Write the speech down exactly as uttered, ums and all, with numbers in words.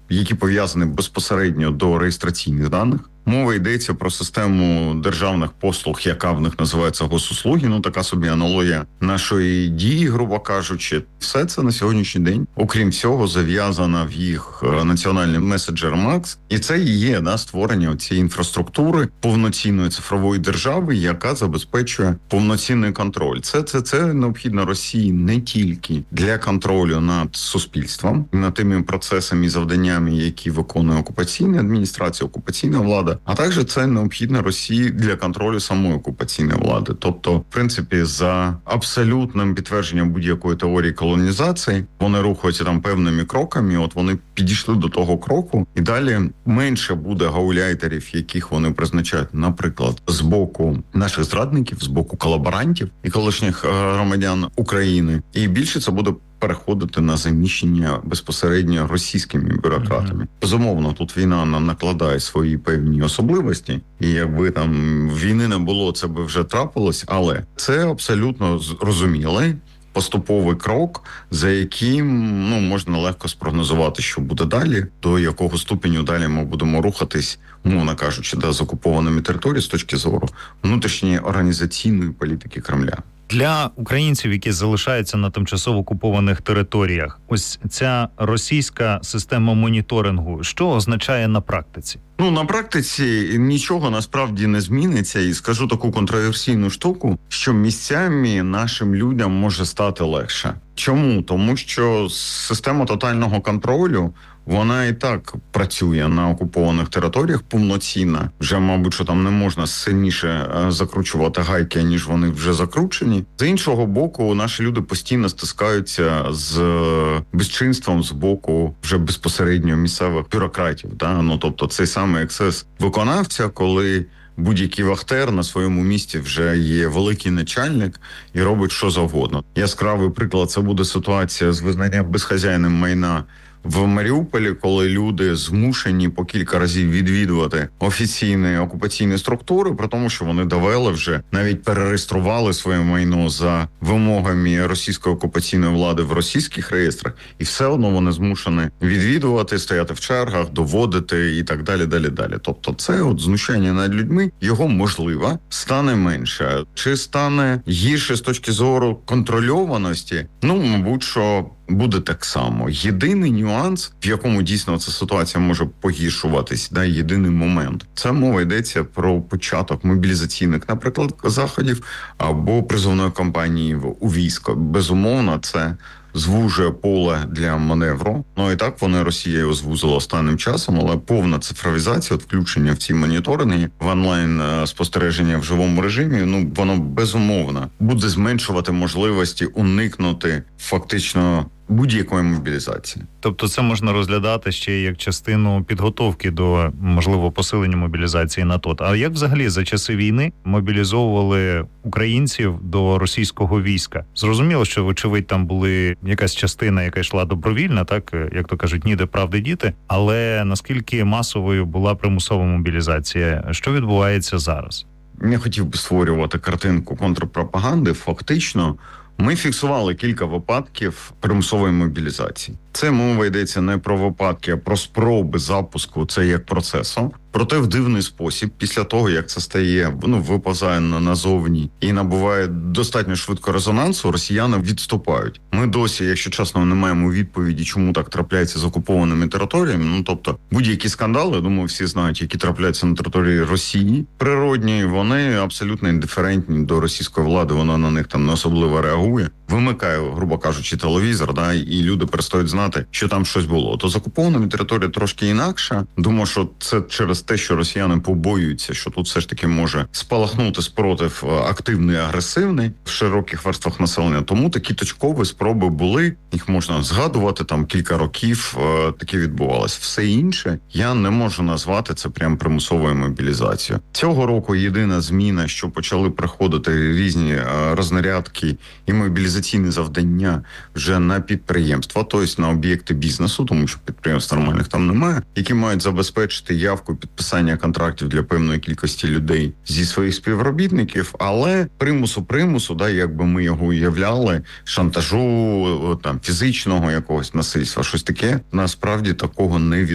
які пов'язані безпосередньо до реєстраційних даних. Мова йдеться про систему державних послуг, яка в них називається госуслуги, ну така собі аналогія нашої дії, грубо кажучи. Все це на сьогоднішній день, окрім всього, зав'язано в їх національний меседжер Макс. І це і є да, створення цієї інфраструктури повноцінної цифрової держави, яка забезпечує повноцінний контроль. Це, це, це необхідно Росії не тільки для контролю над суспільством, над тими процесами і завданнями, які виконує окупаційна адміністрація, окупаційна влада, а також це необхідно Росії для контролю самої окупаційної влади. Тобто, в принципі, за абсолютним підтвердженням будь-якої теорії колонізації, вони рухаються там певними кроками, от вони підійшли до того кроку, і далі менше буде гауляйтерів, яких вони призначають, наприклад, з боку наших зрадників, з боку колаборантів і колишніх громадян України. І більше це буде переходити на заміщення безпосередньо російськими бюрократами. Mm-hmm. Безумовно, тут війна нам накладає свої певні особливості, і якби там війни не було, це би вже трапилось, але це абсолютно зрозумілий поступовий крок, за яким ну можна легко спрогнозувати, що буде далі, до якого ступеню далі ми будемо рухатись, мовно кажучи, да, з окупованими територіями з точки зору внутрішньої організаційної політики Кремля. Для українців, які залишаються на тимчасово окупованих територіях, ось ця російська система моніторингу, що означає на практиці? Ну, на практиці нічого насправді не зміниться. І скажу таку контроверсійну штуку, що місцями нашим людям може стати легше. Чому? Тому що система тотального контролю, вона і так працює на окупованих територіях повноцінно. Вже, мабуть, що там не можна сильніше закручувати гайки, ніж вони вже закручені. З іншого боку, наші люди постійно стискаються з безчинством з боку вже безпосередньо місцевих бюрократів. Да? Ну, тобто цей самий ексцес виконавця, коли будь-який вахтер на своєму місці вже є великий начальник і робить що завгодно. Яскравий приклад – це буде ситуація з визнанням безхазяйним майна в Маріуполі, коли люди змушені по кілька разів відвідувати офіційні окупаційні структури, при тому, що вони довели вже, навіть перереєстрували своє майно за вимогами російської окупаційної влади в російських реєстрах, і все одно вони змушені відвідувати, стояти в чергах, доводити і так далі, далі, далі. Тобто це от знущання над людьми, його, можливо, стане менше. Чи стане гірше з точки зору контрольованості? Ну, мабуть, що буде так само. Єдиний нюанс, в якому дійсно ця ситуація може погіршуватись, да, єдиний момент. Це мова йдеться про початок мобілізаційних, наприклад, заходів або призовної кампанії у військо. Безумовно, це звужує поле для маневру. Ну і так вони Росія його звузила останнім часом, але повна цифровізація, от включення в ці моніторинги, в онлайн спостереження в живому режимі, ну воно безумовно буде зменшувати можливості уникнути фактично будь-якої мобілізації. Тобто це можна розглядати ще як частину підготовки до, можливо, посилення мобілізації на ТОТ. А як взагалі за часи війни мобілізовували українців до російського війська? Зрозуміло, що, вочевидь, там були якась частина, яка йшла добровільна, так, як то кажуть, ніде правди діти, але наскільки масовою була примусова мобілізація? Що відбувається зараз? Не хотів би створювати картинку контрпропаганди. Фактично, ми фіксували кілька випадків примусової мобілізації. Це мова йдеться не про випадки, а про спроби запуску це як процесу. Проте в дивний спосіб, після того, як це стає, ну, виповзає назовні і набуває достатньо швидко резонансу, росіяни відступають. Ми досі, якщо чесно, не маємо відповіді, чому так трапляється з окупованими територіями. Ну, тобто, будь-які скандали, думаю, всі знають, які трапляються на території Росії, природні, вони абсолютно індиферентні до російської влади, вона на них там не особливо реагує. Вимикає, грубо кажучи, телевізор, да, і люди перестають знати, що там щось було. То з окупованими територіями трошки інакше. Думаю, що це через те, що росіяни побоюються, що тут все ж таки може спалахнути спротив активний, агресивний в широких верствах населення. Тому такі точкові спроби були, їх можна згадувати, там кілька років е, таке відбувалось. Все інше я не можу назвати це прям примусовою мобілізацією. Цього року єдина зміна, що почали приходити різні е, рознарядки і мобілізаційні завдання вже на підприємства, тобто на об'єкти бізнесу, тому що підприємств нормальних там немає, які мають забезпечити явку підписання контрактів для певної кількості людей зі своїх співробітників, але примусу-примусу, да, якби ми його уявляли, шантажу, там, фізичного якогось насильства, щось таке, насправді такого не відбувається.